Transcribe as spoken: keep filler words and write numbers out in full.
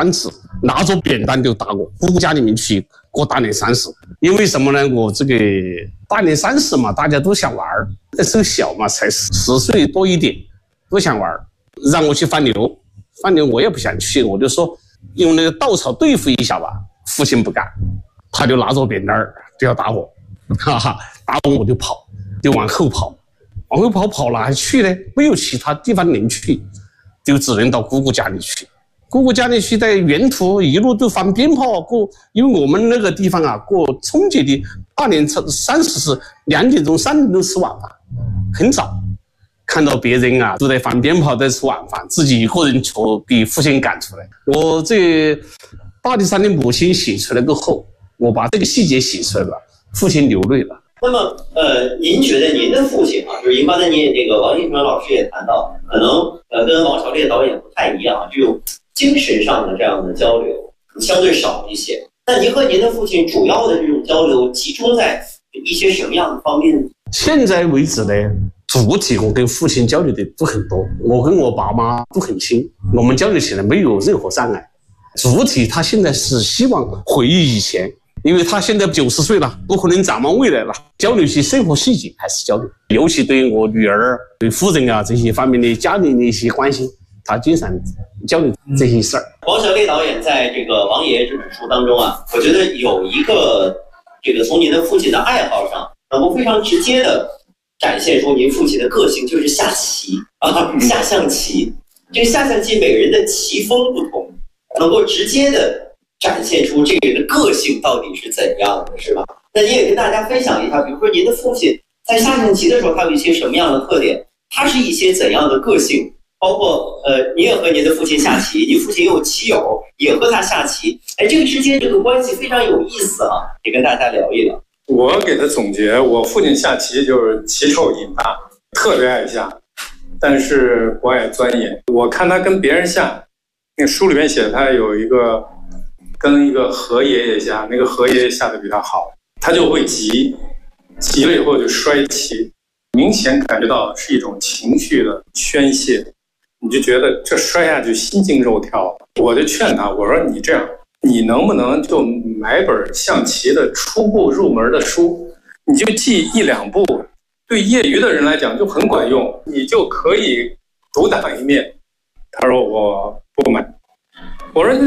官职，拿着扁担就打我，姑姑家里面去给我打脸三十。因为什么呢？我这个大年三十嘛，大家都想玩，那时候小嘛，才十岁多一点，都想玩，让我去放牛，放牛我也不想去，我就说用那个稻草对付一下吧。父亲不干，他就拿着扁担就要打我，哈哈，打我我就跑，就往后跑，往后跑跑哪里去呢？没有其他地方能去，就只能到姑姑家里去。姑姑家里去，在沿途一路都放鞭炮过，因为我们那个地方啊，过春节的大年三十是两点钟、三点钟吃晚饭，很早。看到别人啊都在放鞭炮，在吃晚饭，自己一个人却被父亲赶出来。我这大年三的母亲写出来过后，我把这个细节写出来了，父亲流泪了。 那么，呃，您觉得您的父亲啊，就是您刚才您也这个王金成老师也谈到，可能呃跟王朝烈导演不太一样，这种精神上的这样的交流相对少一些。那您和您的父亲主要的这种交流集中在一些什么样的方面呢？ 现在为止呢，主体我跟父亲交流的都很多，我跟我爸妈都很亲，我们交流起来没有任何障碍。主体他现在是希望回忆以前，因为他现在九十岁了，不可能展望未来了，交流些生活细节还是交流，尤其对我女儿、对夫人啊这些方面的家庭的一些关心，他经常交流这些事儿。 王小烈导演在这个《王爷》这本书当中啊，我觉得有一个这个从您的父亲的爱好上，能够非常直接的展现出您父亲的个性，就是下棋啊，下象棋。这个下象棋每个人的棋风不同，能够直接的展现出这个人的个性到底是怎样的，是吧？那您也跟大家分享一下，比如说您的父亲在下象棋的时候，他有一些什么样的特点？他是一些怎样的个性？包括呃，您也和您的父亲下棋，您父亲也有棋友，也和他下棋，哎，这个之间这个关系非常有意思啊，也跟大家聊一聊。 我给他总结，我父亲下棋就是棋臭瘾大，特别爱下，但是不爱钻研。我看他跟别人下，那书里面写他有一个跟一个何爷爷下，那个何爷爷下的比他好，他就会急，急了以后就摔棋，明显感觉到是一种情绪的宣泄，你就觉得这摔下去心惊肉跳。我就劝他，我说你这样，你能不能就买本象棋的初步入门的书，你就记一两部，对业余的人来讲就很管用，你就可以独当一面。他说我不买。我说